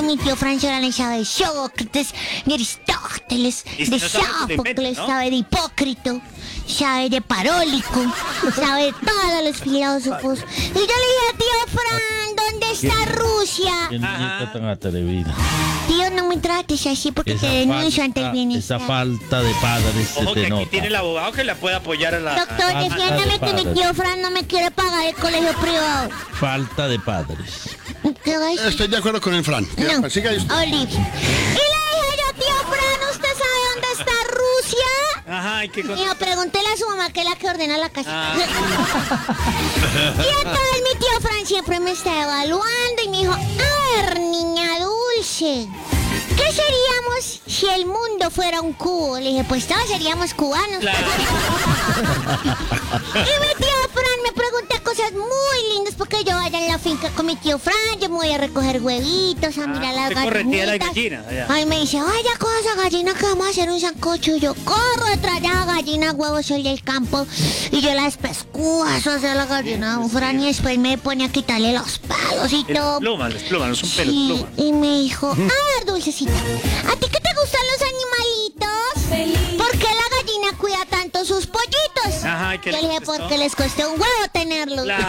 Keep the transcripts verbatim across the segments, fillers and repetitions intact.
mi tío Francia le sabe de Sócrates, de Aristóteles, de Sófocles, sabe de Hipócrito, sabe de Parólico, sabe de todos los filósofos. Y yo le dije, tío Fran, ¿dónde está Rusia? Qué niñita tan atrevida. Tío, no me trates así porque Esa te denuncio ante el falta, bienestar. esa falta de padres se Ojo te que aquí nota. tiene el abogado que la puede apoyar a la... Doctor, falta defiéndame de que mi padres. tío Fran no me quiere pagar el colegio privado. Falta de padres. ¿Qué va a decir? Estoy de acuerdo con el Fran. No, Siga usted. Olive. Y le dije yo, tío Fran, ¿usted sabe dónde está Rusia? Ajá, ¿y qué cosa? Dijo, pregúntele a su mamá que es la que ordena la casa. Ah. Y entonces mi tío Fran siempre me está evaluando y me dijo, a ver, niña dulce, ¿qué seríamos si el mundo fuera un cubo? Le dije, pues todos seríamos cubanos. Claro. Y mi tío Fran me pregunta cosas muy lindas porque yo vaya en la finca con mi tío Fran, yo me voy a recoger huevitos, a mirar las usted corretea las gallinitas. gallinas, allá. Ay, me dice, vaya con esa gallina que vamos a hacer un sancocho. Y yo corro detrás de la gallina, huevos, soy del campo. Y yo las pescuazo hacia la gallina, don Fran, y después me pone a quitarle los palos y todo. Plumas, las plumas, no son pelos, Sí, plumas. y me dijo, a ver, dulcecita, ¿a ti qué te gustan los animalitos? Feliz. ¿Por qué la gallina cuida tanto sus pollitos? Ajá, ¿y qué Yo le le dije, contestó? porque les cuesta un huevo tenerlos. Claro.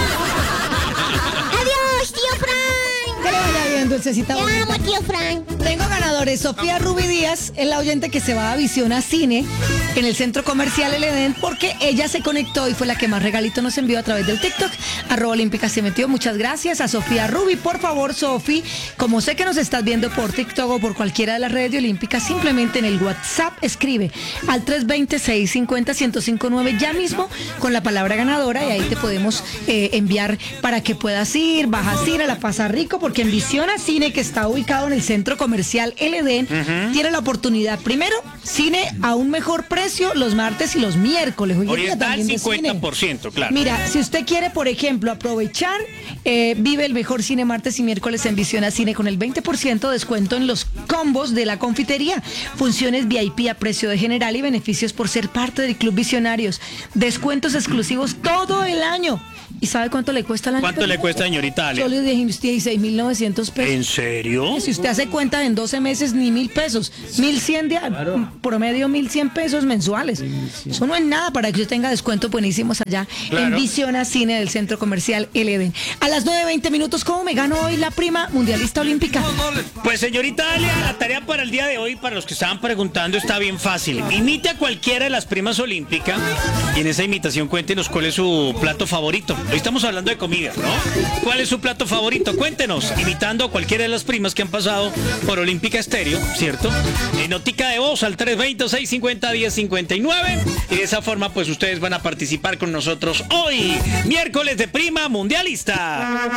Adiós, tío Fran. Que le vaya bien, dulcecita Te bonita. amo, tío Fran. Tengo ganadores. Sofía Rubi Díaz es la oyente que se va a Visiona Cine en el centro comercial El Edén porque ella se conectó y fue la que más regalito nos envió a través del TikTok. Arroba Olímpica se metió. Muchas gracias a Sofía Rubi. Por favor, Sofi, como sé que nos estás viendo por TikTok o por cualquiera de las redes de Olímpica, simplemente en el WhatsApp escribe al tres dos cero, seis cinco cero, uno cero cinco nueve ya mismo con la palabra ganadora y ahí te podemos eh, enviar para que puedas ir, vas a ir a la Pasa Rico porque en Visiona Cine, que está ubicado en el centro comercial El Edén, tiene la oportunidad, primero, cine a un mejor precio los martes y los miércoles. Hoy en día Oriental también de cincuenta cine. por ciento, claro. Mira, si usted quiere, por ejemplo, aprovechar, eh, vive el mejor cine martes y miércoles en Visiona Cine con el veinte por ciento de descuento en los combos de la confitería. Funciones V I P a precio de general y beneficios por ser parte del Club Visionarios. Descuentos exclusivos todo el año. ¿Y sabe cuánto le cuesta al año? ¿Cuánto le cuesta, señorita Ale? Solo dieciséis mil novecientos pesos. ¿En serio? Si usted hace cuenta en doce meses ni mil pesos, mil cien de promedio mil cien pesos mensuales. Eso no es nada para que usted tenga descuentos buenísimos allá Claro. en Visiona Cine del Centro Comercial El Edén. A las nueve veinte minutos, ¿cómo me gano hoy la prima mundialista olímpica? Pues señorita Ale, la tarea para el día de hoy, para los que estaban preguntando, está bien fácil. Imite a cualquiera de las primas olímpicas y en esa imitación cuéntenos cuál es su plato favorito. Hoy estamos hablando de comida, ¿no? ¿Cuál es su plato favorito? Cuéntenos, imitando a cualquiera de las primas que han pasado por Olímpica Estéreo, ¿cierto? En notica de voz al tres dos cero, seis cinco cero, uno cero cinco nueve. Y de esa forma, pues ustedes van a participar con nosotros hoy, miércoles de Prima Mundialista.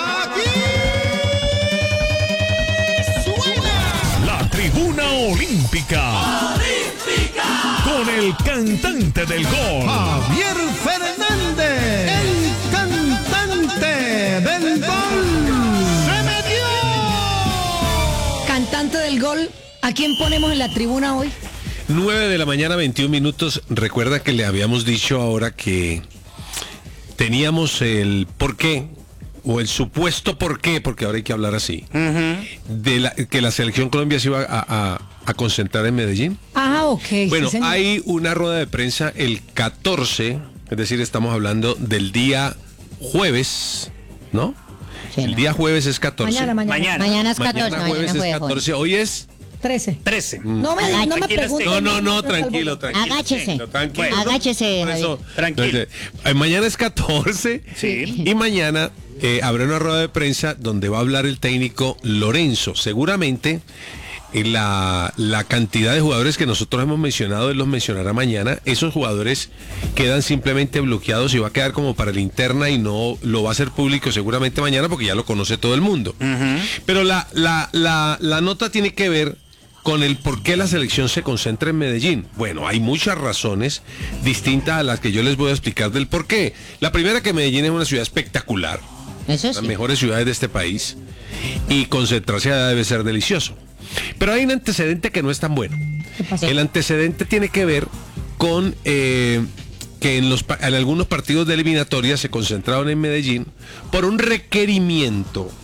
La Tribuna Olímpica. Con el cantante del gol. Javier Fernández, el cantante del gol. ¡Se metió! Cantante del gol, ¿a quién ponemos en la tribuna hoy? nueve de la mañana, veintiún minutos. Recuerda que le habíamos dicho ahora que teníamos el por qué, o el supuesto por qué, porque ahora hay que hablar así, de la, que la selección Colombia se iba a, a- a concentrar en Medellín. Ah, ok. sí, Bueno, señor. hay una rueda de prensa el catorce, es decir, estamos hablando del día jueves, ¿no? Sí, El no. día jueves es catorce. Mañana, mañana. Mañana. Mañana es catorce, Mañana jueves mañana es jueves. catorce. Hoy es... trece. trece. No me, no me Tranquila, pregunte. No, no, no, tranquilo, tranquilo. Agáchese. Tranquilo. Bueno, Agáchese, Por eso, Tranquilo. entonces, eh, mañana es catorce Sí. y mañana eh, habrá una rueda de prensa donde va a hablar el técnico Lorenzo. Seguramente eh, la, la cantidad de jugadores que nosotros hemos mencionado, él los mencionará mañana. Esos jugadores quedan simplemente bloqueados y va a quedar como para la interna y no lo va a hacer público seguramente mañana porque ya lo conoce todo el mundo. Pero la, la, la, la nota tiene que ver con el por qué la selección se concentra en Medellín. Bueno, hay muchas razones distintas a las que yo les voy a explicar del por qué. La primera, que Medellín es una ciudad espectacular, Eso las sí. mejores ciudades de este país, y concentrarse allá debe ser delicioso. Pero hay un antecedente que no es tan bueno. pasó? El antecedente tiene que ver con eh, que en, los, pa- en algunos partidos de eliminatoria se concentraron en Medellín por un requerimiento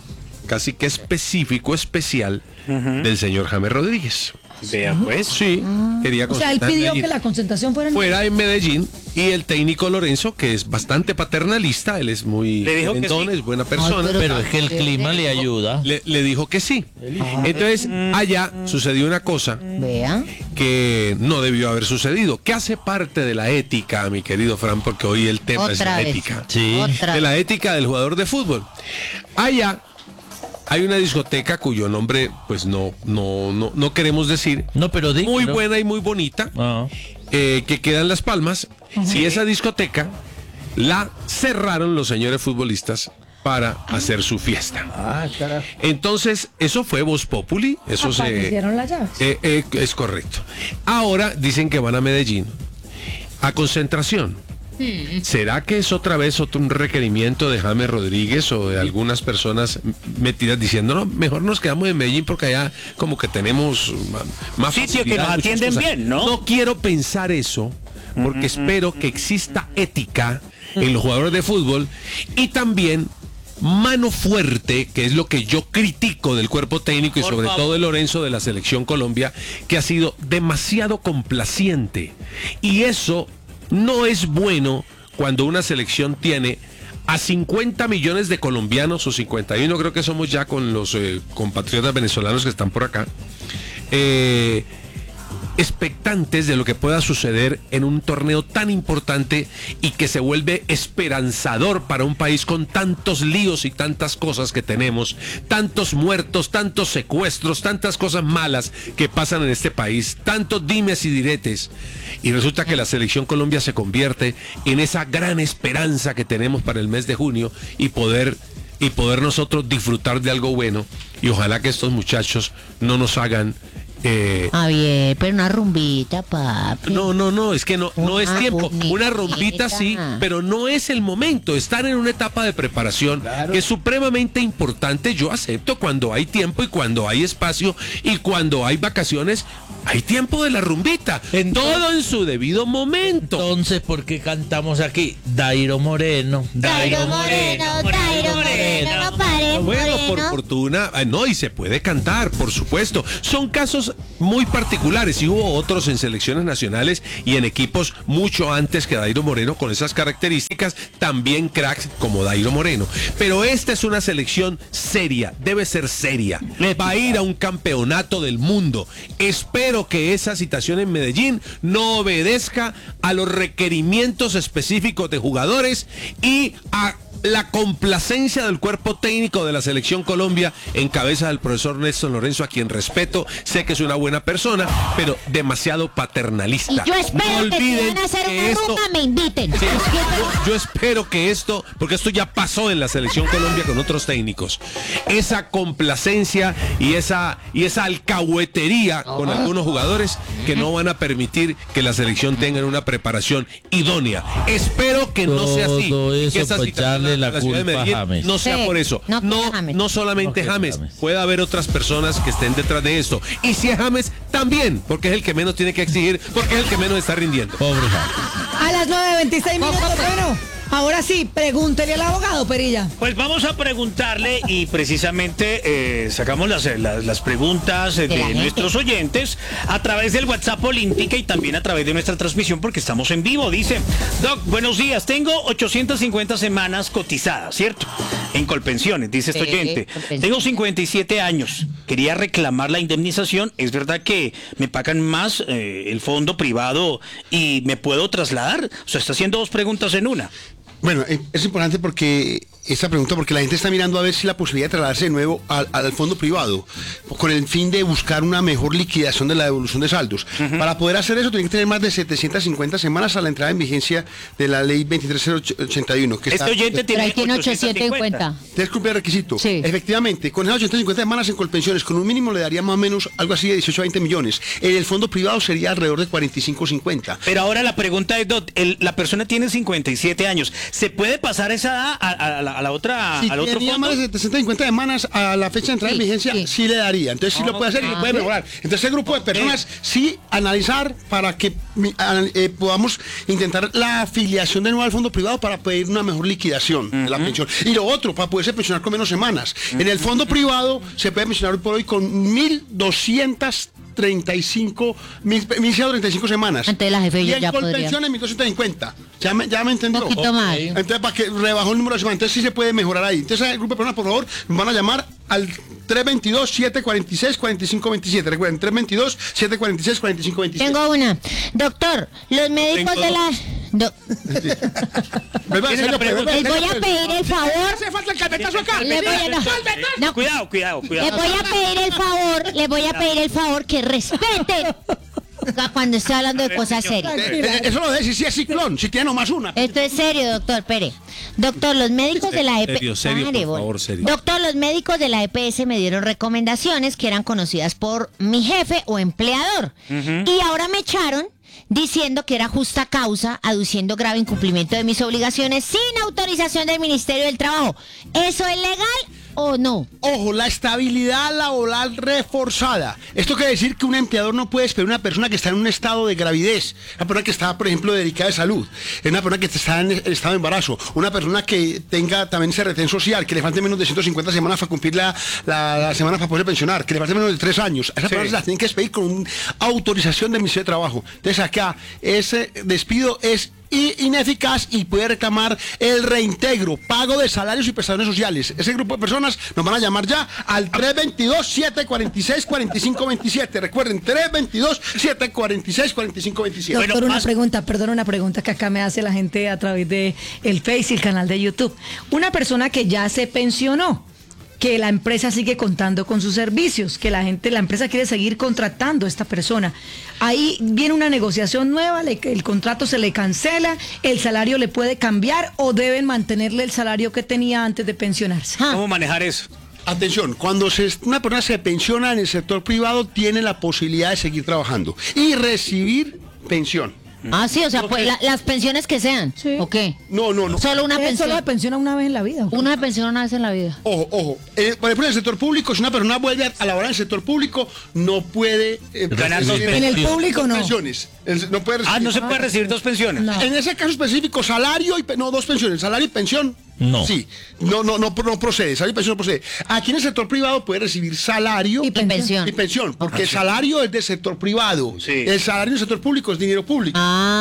casi que específico, especial del señor James Rodríguez. Vea pues. Sí, quería O sea, él concentrarme pidió allí. que la concentración fuera en... Fuera en Medellín, y el técnico Lorenzo, que es bastante paternalista, él es muy Le dijo que querendón, sí. es buena persona, pero- Pero es que el clima le ayuda. le, le dijo que sí. Entonces, allá sucedió una cosa Vea. que no debió haber sucedido, que hace parte de la ética, mi querido Fran, porque hoy el tema es Otra la vez. ética. Sí. Otra De la ética del jugador de fútbol. Allá hay una discoteca cuyo nombre pues no, no, no, no queremos decir. No, pero di, Muy ¿no? buena y muy bonita, Ah. eh, que queda en Las Palmas. Y esa discoteca la cerraron los señores futbolistas para hacer su fiesta. Ah, carajo. Entonces, eso fue Voz Populi, eso se... Aparecieron las llaves. Eh, eh, es correcto. Ahora dicen que van a Medellín a concentración. ¿Será que es otra vez otro un requerimiento de James Rodríguez o de algunas personas metidas diciendo, no, mejor nos quedamos en Medellín porque allá como que tenemos ma- más Sitio que facilidad, nos muchas atienden cosas? bien, ¿no? No quiero pensar eso, porque espero que exista ética en los jugadores de fútbol y también mano fuerte, que es lo que yo critico del cuerpo técnico y Por sobre favor. todo de Lorenzo de la Selección Colombia, que ha sido demasiado complaciente. Y eso no es bueno cuando una selección tiene a cincuenta millones de colombianos, o cincuenta y uno creo que somos ya con los eh, compatriotas venezolanos que están por acá, eh, expectantes de lo que pueda suceder en un torneo tan importante y que se vuelve esperanzador para un país con tantos líos y tantas cosas que tenemos, tantos muertos, tantos secuestros, tantas cosas malas que pasan en este país, tantos dimes y diretes, y resulta que la selección Colombia se convierte en esa gran esperanza que tenemos para el mes de junio y poder y poder nosotros disfrutar de algo bueno, y ojalá que estos muchachos no nos hagan eh, Javier, pero una rumbita, papi. no, no, no, es que no, no es Una tiempo. rumbita. Una rompita sí, pero no es el momento. Están en una etapa de preparación que es supremamente importante. Yo acepto cuando hay tiempo y cuando hay espacio y cuando hay vacaciones, hay tiempo de la rumbita. Entonces- Todo en su debido momento. Entonces, ¿por qué cantamos aquí? Dairo Moreno. Dairo Moreno, Dairo Moreno, no pares, Bueno, por Moreno. fortuna, ah, no, y se puede cantar, por supuesto. Son casos muy particulares y hubo otros en selecciones nacionales y en equipos mucho antes que Dairo Moreno con esas características, también cracks como Dairo Moreno. Pero esta es una selección seria, debe ser seria. Va a ir a un campeonato del mundo. Espero que esa citación en Medellín no obedezca a los requerimientos específicos de jugadores y a la complacencia del cuerpo técnico de la Selección Colombia en cabeza del profesor Néstor Lorenzo, a quien respeto, sé que es una buena persona, pero demasiado paternalista. Y yo espero No que si olviden van a hacer que una esto- rumba me inviten. Sí, yo, yo espero que esto, porque esto ya pasó en la Selección Colombia con otros técnicos, esa complacencia y esa, y esa alcahuetería con algunos jugadores que no van a permitir que la selección tenga una preparación idónea. Espero que no sea así. Todo y que eso esa para situación echarle en la ciudad de culpa a Medellín James. no sea Sí, por eso. no que No, James. no solamente No que James, James. puede haber otras personas que estén detrás de esto. Y si es James, también, porque es el que menos tiene que exigir, porque es el que menos está rindiendo. Pobre James. A las nueve veintiséis minutos, bueno. Ahora sí, pregúntele al abogado, Perilla. Pues vamos a preguntarle y precisamente eh, sacamos las, las, las preguntas eh, De la de gente. nuestros oyentes a través del WhatsApp Olímpica y también a través de nuestra transmisión porque estamos en vivo. Dice, Doc, buenos días, tengo ochocientas cincuenta semanas cotizadas, ¿cierto? En Colpensiones, dice este Sí, oyente. Colpensiones. Tengo cincuenta y siete años, quería reclamar la indemnización. Es verdad que me pagan más eh, el fondo privado y me puedo trasladar. O sea, está haciendo dos preguntas en una. Bueno, eh, es importante porque esta pregunta, porque la gente está mirando a ver si la posibilidad de trasladarse de nuevo al, al fondo privado, con el fin de buscar una mejor liquidación de la devolución de saldos. Para poder hacer eso, tienen que tener más de setecientas cincuenta semanas a la entrada en vigencia de la ley veintitrés mil ochenta y uno. Que Este está, oyente Pero tiene ahí tiene ochocientos cincuenta. Ustedes cumplen el requisito. Sí. Efectivamente, con esas ochocientas cincuenta semanas en Colpensiones, con un mínimo le daría más o menos algo así de dieciocho a veinte millones. En el fondo privado sería alrededor de cuarenta y cinco cincuenta. Pero ahora la pregunta es, Doc, el- la persona tiene cincuenta y siete años. ¿Se puede pasar esa edad a, a- a la, la, a la otra, Si al otro tenía fondo. más de setecientos cincuenta semanas a la fecha de entrada Sí, de vigencia, sí. sí. le daría. Entonces sí lo puede hacer y lo puede mejorar. Entonces ese grupo de personas sí analizar para que mi- a- eh, podamos intentar la afiliación de nuevo al fondo privado para pedir una mejor liquidación de la pensión. Y lo otro, para poderse pensionar con menos semanas. En el fondo privado se puede pensionar hoy por hoy con mil doscientas treinta y cinco, mil ciento treinta y cinco semanas. Entonces la jefe y yo en ya Colpensiones podría. mil doscientos cincuenta. ¿Ya me, ya me entendió? Un poquito más. Entonces, para que rebajó el número de semanas, entonces sí se puede mejorar ahí. Entonces, el grupo de personas, por favor, nos van a llamar al tres dos dos, siete cuatro seis, cuatro cinco dos siete. Recuerden, tres dos dos, siete cuatro seis, cuatro cinco dos siete. Tengo una. Doctor, los médicos Tengo de la... Do- Vuelva a ¿Tiene la hacerlo, pregunta? vuelva a Les voy a hacerlo. pedir el favor... Hace falta el carpetazo acá. Les voy a... no. No, Cuidado, cuidado, les cuidado. voy a pedir el favor, les voy a pedir el favor que respeten cuando estoy hablando de cosas serias. Eh, eh, Eso lo de decir si es ciclón, si tiene nomás una. Esto es serio, doctor, pere. Doctor, los médicos de la E P S... Serio, serio, por Pare, bol. favor, serio. Doctor, los médicos de la E P S me dieron recomendaciones que eran conocidas por mi jefe o empleador. Y ahora me echaron diciendo que era justa causa, aduciendo grave incumplimiento de mis obligaciones sin autorización del Ministerio del Trabajo. ¿Eso es legal o no? Ojo, la estabilidad laboral reforzada. Esto quiere decir que un empleador no puede despedir a una persona que está en un estado de gravidez, una persona que está, por ejemplo, delicada de salud, una persona que está en estado de embarazo, una persona que tenga también ese retén social, que le falte menos de ciento cincuenta semanas para cumplir la, la, la semana para poder pensionar, que le falte menos de tres años. A esas Sí. personas las tienen que despedir con una autorización del Ministerio de Trabajo. Entonces acá, ese despido es y ineficaz y puede reclamar el reintegro, pago de salarios y prestaciones sociales. Ese grupo de personas nos van a llamar ya al tres dos dos, siete cuatro seis, cuatro cinco dos siete. Recuerden, tres dos dos, siete cuatro seis, cuatro cinco dos siete. Doctor, Bueno, una más- pregunta, perdón, una pregunta que acá me hace la gente a través de el Face y el canal de YouTube. Una persona que ya se pensionó, que la empresa sigue contando con sus servicios, que la gente, la empresa quiere seguir contratando a esta persona. Ahí viene una negociación nueva, le- el contrato se le cancela, el salario le puede cambiar o deben mantenerle el salario que tenía antes de pensionarse. Ah, ¿Cómo manejar eso? Atención, cuando se, una persona se pensiona en el sector privado, tiene la posibilidad de seguir trabajando y recibir pensión. ah, sí, o sea, pues la- las pensiones que sean. Sí. ¿O qué? No, no, no. Solo una Él pensión. solo se pensiona una vez en la vida. ¿o qué? Una de pensión una vez en la vida. Ojo, ojo. Eh, por ejemplo, en el sector público, si una persona vuelve a, a laborar en el sector público, no puede eh, Ganar dos recibir En el público no. pensiones. El- no puede Ah, recibir- no se puede recibir dos pensiones. No. En ese caso específico, salario y pe- no dos pensiones, salario y pensión. No. Sí, no, no, no, no procede, salario y pensión no procede. Aquí en el sector privado puede recibir salario Y Y pensión. y pensión, porque el salario es del sector privado. Sí. El salario del sector público es dinero público.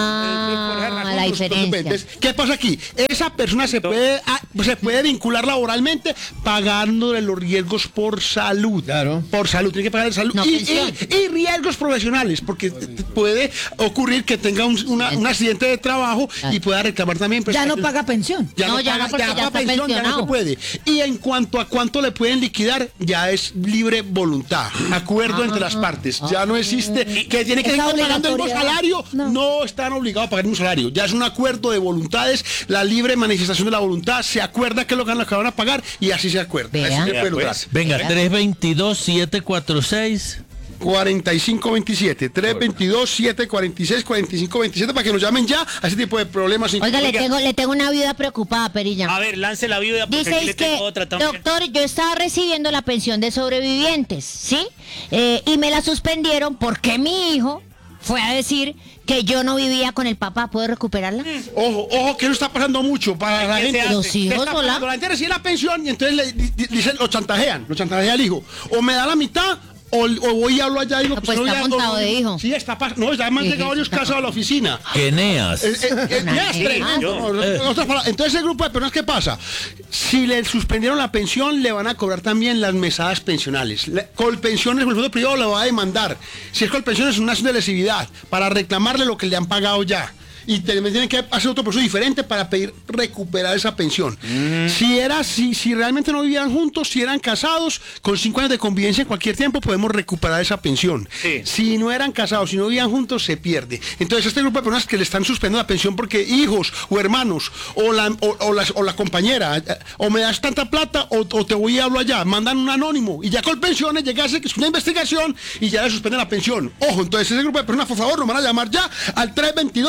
Ah, la diferencia. Entonces, ¿qué pasa aquí? Esa persona se puede, ah, se puede vincular laboralmente pagándole los riesgos por salud. Claro. Por salud, tiene que pagar el salud. No, y, pensión. y- y riesgos profesionales, porque t- t- puede ocurrir que tenga un, una- un accidente de trabajo y pueda reclamar también. Ya no prestaciones. paga pensión. Ya No, no, ya paga, no, porque ya ya paga está pensión, ya no se pensionado. puede. Y en cuanto a cuánto le pueden liquidar, ya es libre voluntad, acuerdo entre las partes. Ya no existe que tiene que Esa seguir pagando el mismo obligatoriedad. salario. No. No. están obligados a pagar un salario. Ya es un acuerdo de voluntades, la libre manifestación de la voluntad. Se acuerda que es lo que van a pagar y así se acuerda. Vea. Así se Vea, puede lograr. pues. Venga, tres dos dos, siete cuatro seis. cuarenta y cinco veintisiete, tres dos dos, siete cuatro seis, cuatro cinco veintisiete para que nos llamen ya a ese tipo de problemas. Oiga, le Oiga. tengo, le tengo una viuda preocupada, Perilla. A ver, lance la viuda porque aquí Dice le que, tengo otra también. doctor, yo estaba recibiendo la pensión de sobrevivientes, ¿sí? Eh, y me la suspendieron porque mi hijo fue a decir que yo no vivía con el papá. ¿Puedo recuperarla? Ojo, ojo, que eso está pasando mucho para la ¿Qué se gente. hace? Los ¿Qué hijos, está hola. pasando? La gente recibe la pensión y entonces le di- di- dicen, lo chantajean, lo chantajea al hijo. O me da la mitad, o, o voy y hablo allá y digo, Ah, pues no está voy a- montado o- de hijo. Sí, está pasando. No, ya me han Sí, llegado sí, varios está casos a la oficina. Eneas. Eh, eh, eh, Una ya, sí, tremendo, yo. no, en otras palabras, entonces el grupo de personas, ¿qué pasa? Si le suspendieron la pensión, le van a cobrar también las mesadas pensionales. Le- Colpensiones, el fondo privado lo va a demandar. Si es Colpensiones, es una acción de lesividad para reclamarle lo que le han pagado ya. Y te- tienen que hacer otro proceso diferente para pedir recuperar esa pensión. Si era, si, si realmente no vivían juntos, si eran casados, con cinco años de convivencia en cualquier tiempo podemos recuperar esa pensión. Sí. Si no eran casados, si no vivían juntos, se pierde. Entonces este grupo de personas que le están suspendiendo la pensión porque hijos o hermanos o la, o, o la, o la compañera, eh, o me das tanta plata o, o te voy y hablo allá, mandan un anónimo y ya con pensiones llegase que es una investigación y ya le suspenden la pensión. Ojo, entonces ese grupo de personas, por favor, nos van a llamar ya al tres dos dos, siete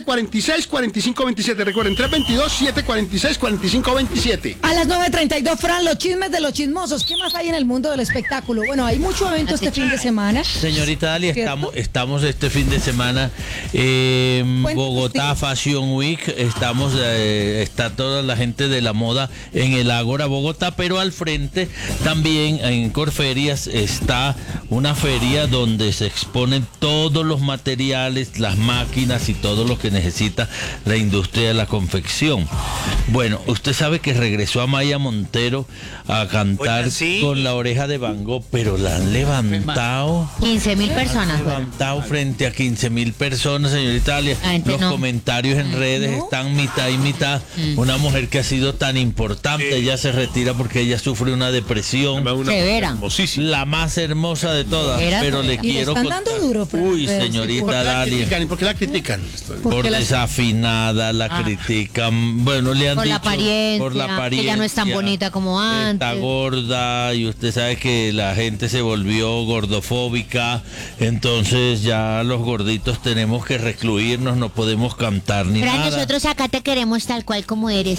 siete cuatro seis, cuatro cinco dos siete. Recuerden, tres dos dos, siete cuatro seis, cuatro cinco dos siete. A las nueve treinta y dos, Fran, los chismes de los chismosos. ¿Qué más hay en el mundo del espectáculo? Bueno, hay mucho evento este fin de semana. Señorita Dalia, ¿Cierto? estamos, estamos este fin de semana en Cuéntanos, Bogotá sí. Fashion Week. Estamos, eh, está toda la gente de la moda en el Ágora Bogotá, pero al frente también en Corferias está una feria donde se exponen todos los materiales, las máquinas y todo lo que necesita la industria de la confección. Bueno, usted sabe que regresó a Maya Montero a cantar Oiga, sí. con La Oreja de Van Gogh, pero la han levantado. quince mil personas. Levantado frente a quince mil personas, señorita Dalia. La gente Los no. comentarios en redes ¿no? están mitad y mitad. Una mujer que ha sido tan importante, ella se retira porque ella sufre una depresión. Una Severa. hermosísima. La más hermosa de todas, Era pero le severa. Y le quiero están contar- dando duro, Fran. Uy, Pero sí, señorita ¿Por qué la Dalia. critican? ¿Y por qué la critican? Por Porque la- desafinada, la critican. Bueno, le han Por la dicho apariencia, por la que apariencia. ya no es tan bonita como antes. Está gorda y usted sabe que la gente se volvió gordofóbica. Entonces ya los gorditos tenemos que recluirnos, no podemos cantar ni Fran, nada. nosotros acá te queremos tal cual como eres.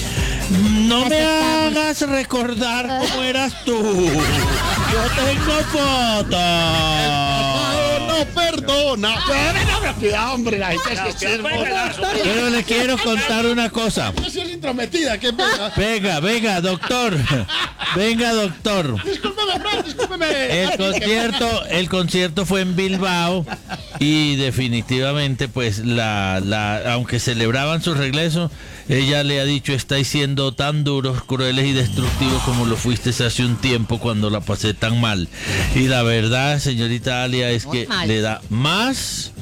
No me aceptamos. hagas recordar cómo eras tú. Yo tengo fotos. No, perdona. No, cuidado, hombre, la gente es que Pero le quiero contar una cosa. es intrometida, qué pena. Venga, venga, doctor. Venga, doctor. Discúlpeme, Fran, discúlpeme. El concierto, el concierto fue en Bilbao y definitivamente, pues, la, la, aunque celebraban su regreso, ella le ha dicho: estáis siendo tan duros, crueles y destructivos como lo fuiste hace un tiempo cuando la pasé tan mal. Y la verdad, señorita Alia, es Muy que mal. le da más,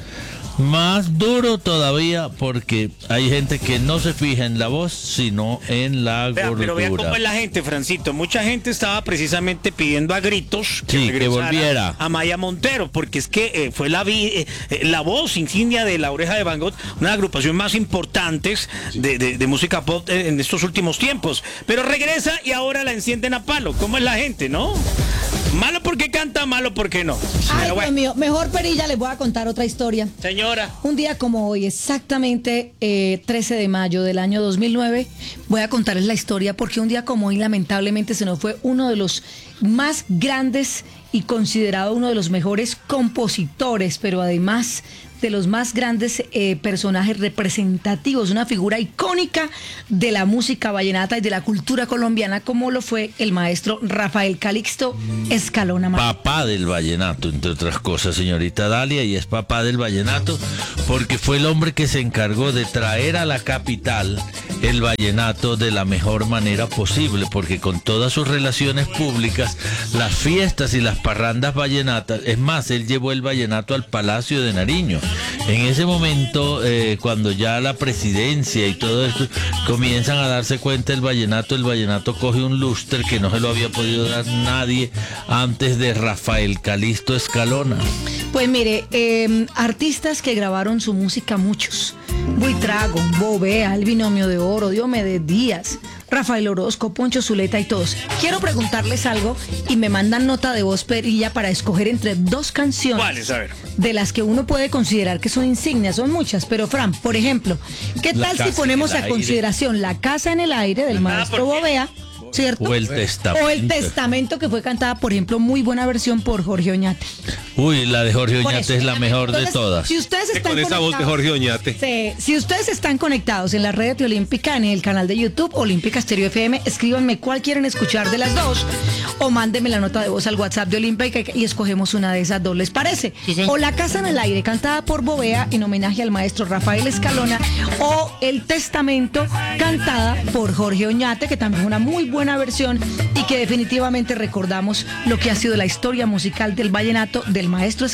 más duro todavía, porque hay gente que no se fija en la voz, sino en la Vea, pero vea cómo gordura. es la gente, Francito. Mucha gente estaba precisamente pidiendo a gritos Sí, que regresara volviera. a Maya Montero, porque es que eh, fue la, vi- eh, eh, la voz insignia de La Oreja de Van Gogh, una de las agrupaciones más importantes de, de- de música pop eh, en estos últimos tiempos. Pero regresa y ahora la encienden a palo. ¿Cómo es la gente, no? Malo porque canta, malo porque no. Ay, Pero bueno, Dios mío, mejor perilla, les voy a contar otra historia. señora. Un día como hoy, exactamente eh, trece de mayo del año dos mil nueve, voy a contarles la historia porque un día como hoy lamentablemente se nos fue uno de los más grandes y considerado uno de los mejores compositores, pero además de los más grandes eh, personajes representativos, una figura icónica de la música vallenata y de la cultura colombiana, como lo fue el maestro Rafael Calixto Escalona. Papá del vallenato, entre otras cosas, señorita Dalia, y es papá del vallenato porque fue el hombre que se encargó de traer a la capital el vallenato de la mejor manera posible, porque con todas sus relaciones públicas, las fiestas y las parrandas vallenatas, es más, él llevó el vallenato al Palacio de Nariño. En ese momento, eh, cuando ya la presidencia y todo esto comienzan a darse cuenta del vallenato, el vallenato coge un lustre que no se lo había podido dar nadie antes de Rafael Calixto Escalona. Pues mire, eh, artistas que grabaron su música, muchos. Buitrago, Bovea, El Binomio de Oro, Diomedes Díaz, Rafael Orozco, Poncho Zuleta y todos. Quiero preguntarles algo y me mandan nota de voz perilla para escoger entre dos canciones. ¿Cuáles? A ver. De las que uno puede considerar que son insignias, son muchas, pero Fran, por ejemplo, ¿qué La tal si Casa ponemos en el a Aire. consideración La Casa en el Aire del maestro ¿por qué? Bovea, ¿cierto? O el testamento. O El Testamento, que fue cantada, por ejemplo, muy buena versión por Jorge Oñate. Uy, la de Jorge Por Oñate eso. es la mejor de Entonces, todas. Si ustedes están Con esa voz de conectados- Jorge Oñate. Sí, si ustedes están conectados en la red de Olímpica, en el canal de YouTube Olímpica Estéreo F M, escríbanme cuál quieren escuchar de las dos o mándenme la nota de voz al WhatsApp de Olímpica y escogemos una de esas dos, ¿les parece? Sí, señor. O La Casa en el Aire, cantada por Bovea en homenaje al maestro Rafael Escalona, o El Testamento, cantada por Jorge Oñate, que también es una muy buena versión y que definitivamente recordamos lo que ha sido la historia musical del vallenato del maestro